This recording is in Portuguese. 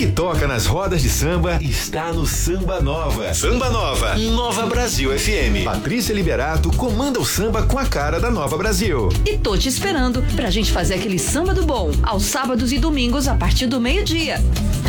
que toca nas rodas de samba está no Samba Nova. Samba Nova, Nova Brasil FM. Patrícia Liberato comanda o samba com a cara da Nova Brasil. E tô te esperando pra gente fazer aquele samba do bom, aos sábados e domingos a partir do meio-dia.